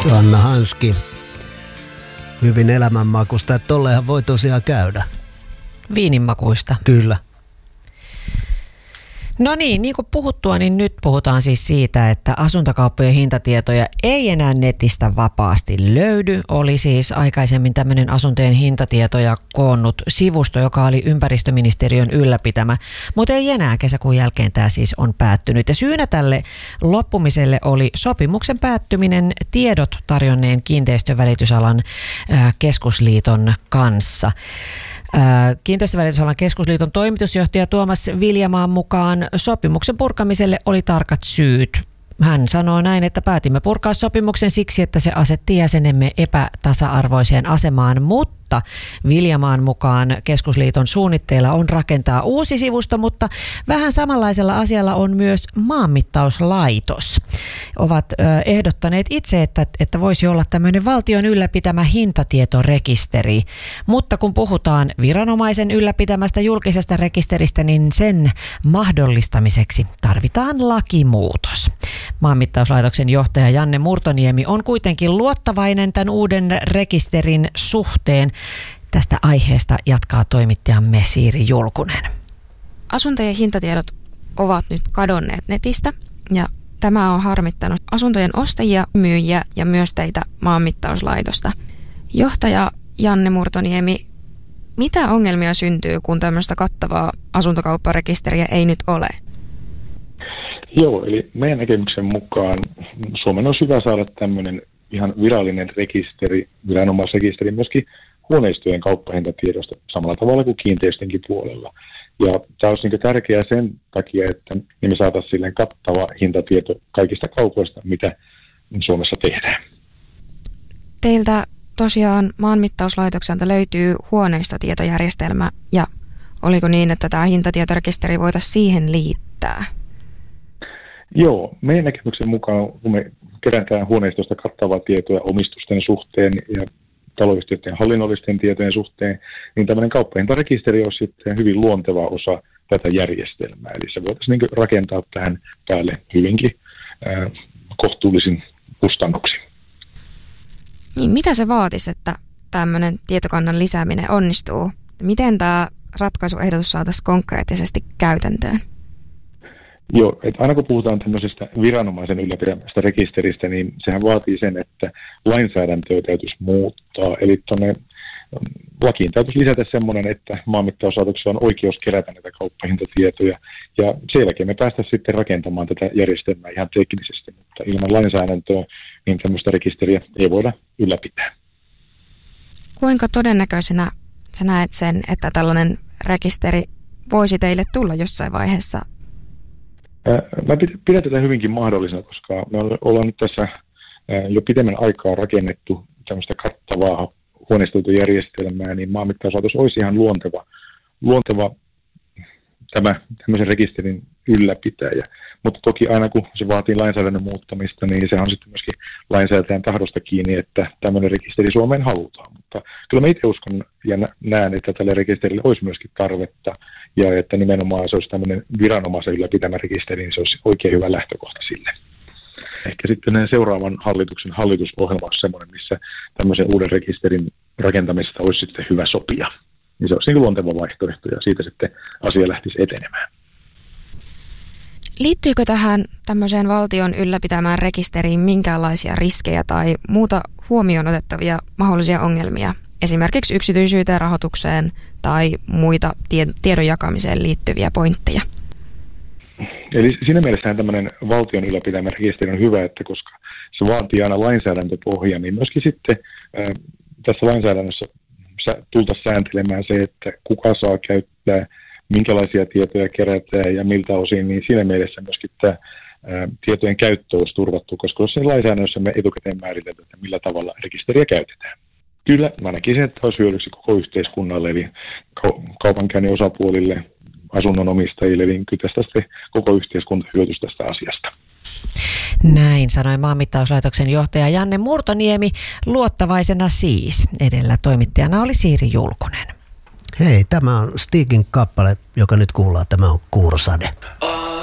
Johanna Hanski. Hyvin elämänmakuista, että tolleenhan voi tosiaan käydä. Viininmakuista. Kyllä. No niin kuin puhuttua, niin nyt puhutaan siis siitä, että asuntokauppojen hintatietoja ei enää netistä vapaasti löydy. Oli siis aikaisemmin tämmöinen asuntojen hintatietoja koonnut sivusto, joka oli ympäristöministeriön ylläpitämä, mutta ei enää. Kesäkuun jälkeen tämä siis on päättynyt. Ja syynä tälle loppumiselle oli sopimuksen päättyminen tiedot tarjonneen kiinteistövälitysalan keskusliiton kanssa. Kiinteistövälitysalan keskusliiton toimitusjohtaja Tuomas Viljamaan mukaan sopimuksen purkamiselle oli tarkat syyt. Hän sanoo näin, että päätimme purkaa sopimuksen siksi, että se asetti jäsenemme epätasa-arvoiseen asemaan, mutta Viljamaan mukaan keskusliiton suunnitteilla on rakentaa uusi sivusto, mutta vähän samanlaisella asialla on myös maanmittauslaitos. Ovat ehdottaneet itse, että voisi olla tämmöinen valtion ylläpitämä hintatietorekisteri, mutta kun puhutaan viranomaisen ylläpitämästä julkisesta rekisteristä, niin sen mahdollistamiseksi tarvitaan lakimuutos. Maanmittauslaitoksen johtaja Janne Murtoniemi on kuitenkin luottavainen tämän uuden rekisterin suhteen. Tästä aiheesta jatkaa toimittajamme Siiri Julkunen. Asuntojen hintatiedot ovat nyt kadonneet netistä ja tämä on harmittanut asuntojen ostajia, myyjiä ja myös teitä maanmittauslaitosta. Johtaja Janne Murtoniemi, mitä ongelmia syntyy, kun tämmöistä kattavaa asuntokaupparekisteriä ei nyt ole? Joo, eli meidän näkemyksen mukaan Suomen on hyvä saada tämmöinen ihan virallinen rekisteri, viranomaisrekisteri myöskin huoneistojen kauppahintatiedosta samalla tavalla kuin kiinteistönkin puolella. Ja tämä olisi niin tärkeää sen takia, että me saataisiin silleen kattava hintatieto kaikista kaupoista, mitä Suomessa tehdään. Teiltä tosiaan maanmittauslaitokselta löytyy huoneistotietojärjestelmä ja oliko niin, että tämä hintatietorekisteri voitaisiin siihen liittää? Joo, meidän näkemyksen mukaan, kun me kerätään huoneistosta kattavaa tietoa omistusten suhteen ja taloyhtiöiden hallinnollisten tietojen suhteen, niin tämmöinen kauppahintarekisteri on sitten hyvin luonteva osa tätä järjestelmää. Eli se voitaisiin niin rakentaa tähän päälle hyvinkin kohtuullisin kustannuksin. Niin mitä se vaatisi, että tämmöinen tietokannan lisääminen onnistuu? Miten tämä ratkaisuehdotus saataisiin konkreettisesti käytäntöön? Joo, että aina kun puhutaan tämmöisestä viranomaisen ylläpitämästä rekisteristä, niin sehän vaatii sen, että lainsäädäntöä täytyisi muuttaa. Eli tuonne lakiin täytyisi lisätä semmoinen, että maanmittauslaitoksella on oikeus kerätä näitä kauppahintatietoja. Ja sen jälkeen me päästäisiin sitten rakentamaan tätä järjestelmää ihan teknisesti, mutta ilman lainsäädäntöä niin tämmöistä rekisteriä ei voida ylläpitää. Kuinka todennäköisenä sä näet sen, että tällainen rekisteri voisi teille tulla jossain vaiheessa? Mä pidän tätä hyvinkin mahdollisena, koska me ollaan nyt tässä jo pitemmän aikaa rakennettu tämmöistä kattavaa huoneistoitojärjestelmää, niin maanmittauslaitos olisi ihan luonteva tämmöisen rekisterin ylläpitäjä. Mutta toki aina kun se vaatii lainsäädännön muuttamista, niin se on sitten myöskin lainsäätäjän tahdosta kiinni, että tämmöinen rekisteri Suomeen halutaan. Mutta kyllä mä itse uskon ja näen, että tälle rekisterille olisi myöskin tarvetta ja että nimenomaan se olisi tämmöinen viranomaisen ylläpitämä rekisteri, niin se olisi oikein hyvä lähtökohta sille. Ehkä sitten seuraavan hallituksen hallitusohjelma olisi semmoinen, missä tämmöisen uuden rekisterin rakentamisesta olisi sitten hyvä sopia. Niin se olisi niin luonteva vaihtoehto ja siitä sitten asia lähtisi etenemään. Liittyykö tähän tämmöiseen valtion ylläpitämään rekisteriin minkäänlaisia riskejä tai muuta huomioon otettavia mahdollisia ongelmia, esimerkiksi yksityisyyteen, rahoitukseen tai muita tiedon jakamiseen liittyviä pointteja? Eli siinä mielessä tämmöinen valtion ylläpitämä rekisteri on hyvä, että koska se vaatii aina lainsäädäntöpohjan, niin myöskin sitten tässä lainsäädännössä tultaisiin sääntelemään se, että kuka saa käyttää, minkälaisia tietoja kerätään ja miltä osin, niin siinä mielessä myöskin tämä tietojen käyttö olisi turvattu, koska jos sen lainsäädännössä me etukäteen määritelty, että millä tavalla rekisteriä käytetään. Kyllä, mä näkisin, että olisi hyödyksi koko yhteiskunnalle, eli kaupankäynnin osapuolille, asunnon omistajille, eli kyllä tästä koko yhteiskunta hyötyisi tästä asiasta. Näin sanoi maanmittauslaitoksen johtaja Janne Murtoniemi, luottavaisena siis. Edellä toimittajana oli Siiri Julkunen. Hei, tämä on Stigin kappale, joka nyt kuullaan. Tämä on Kuurosade.